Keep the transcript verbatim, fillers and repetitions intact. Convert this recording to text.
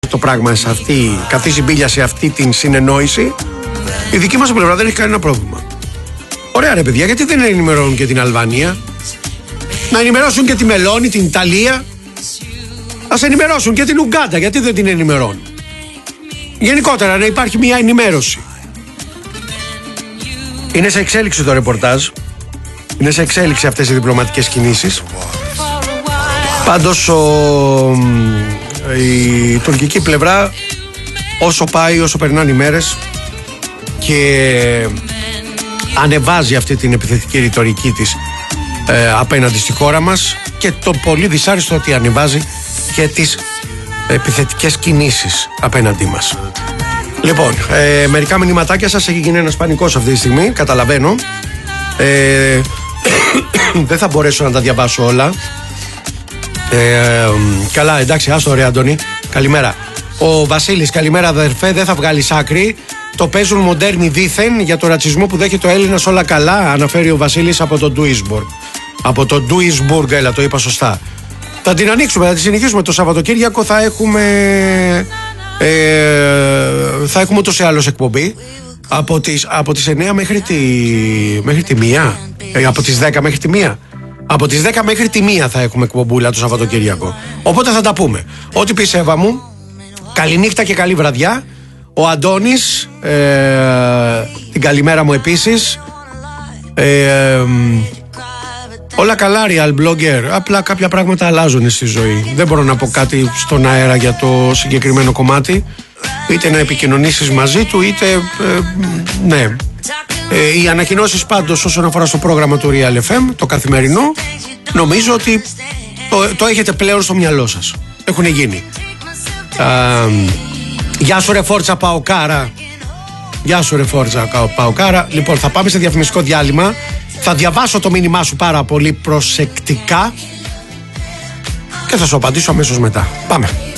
το πράγμα σε αυτή, καθίσει μπίλια σε αυτή την συνεννόηση, η δική μας πλευρά δεν έχει κανένα πρόβλημα. Ωραία ρε παιδιά, γιατί δεν ενημερώνουν και την Αλβανία? Να ενημερώσουν και τη Μελώνη, την Ιταλία. Ας ενημερώσουν και την Ουγκάντα, γιατί δεν την ενημερώνουν? Γενικότερα να υπάρχει μια ενημέρωση. Είναι σε εξέλιξη το ρεπορτάζ. Είναι σε εξέλιξη αυτές οι διπλωματικές κινήσεις. Πάντως ο, η τουρκική πλευρά, όσο πάει, όσο περνάνε οι μέρες και ανεβάζει αυτή την επιθετική ρητορική της ε, απέναντι στη χώρα μας, και το πολύ δυσάρεστο ότι ανεβάζει και τις επιθετικές κινήσεις απέναντί μας. Λοιπόν, ε, μερικά μηνυματάκια σας. Έχει γίνει ένας πανικός αυτή τη στιγμή, καταλαβαίνω. ε, Δεν θα μπορέσω να τα διαβάσω όλα. ε, Καλά, εντάξει, άστο ρε Αντώνη. Καλημέρα. Ο Βασίλης, καλημέρα αδερφέ, δεν θα βγάλεις άκρη. Το παίζουν μοντέρνοι δήθεν για το ρατσισμό που δέχεται ο Έλληνας, όλα καλά, αναφέρει ο Βασίλης από το Ντούισμπουργκ. Από το Ντούισμπουργκ, έλα, το είπα σωστά. Θα την ανοίξουμε, θα τη συνεχίσουμε το Σαββατοκύριακο. Θα έχουμε ε, θα έχουμε ούτως ή άλλως εκπομπή από τις, από τις εννιά μέχρι τη, μέχρι τη μία, ε, από τις δέκα μέχρι τη μία. Από τις δέκα μέχρι τη μία θα έχουμε εκπομπούλα το Σαββατοκύριακο. Οπότε θα τα πούμε. Ό,τι πει Εύα μου, καληνύχτα και καλή βραδιά. Ο Αντώνης, ε, την καλημέρα μου επίσης. ε, ε, Όλα καλά, real blogger. Απλά κάποια πράγματα αλλάζουν στη ζωή. Δεν μπορώ να πω κάτι στον αέρα για το συγκεκριμένο κομμάτι. Είτε να επικοινωνήσεις μαζί του, είτε ε, ναι. Ε, οι ανακοινώσεις πάντως όσον αφορά στο πρόγραμμα του Real εφ εμ, το καθημερινό, νομίζω ότι το, το έχετε πλέον στο μυαλό σας. Έχουν γίνει. Α, γεια σου ρε Φόρτσα Παοκάρα. Γεια σου ρε Φόρτσα Παοκάρα. Λοιπόν, θα πάμε σε διαφημιστικό διάλειμμα. Θα διαβάσω το μήνυμά σου πάρα πολύ προσεκτικά και θα σου απαντήσω αμέσως μετά. Πάμε.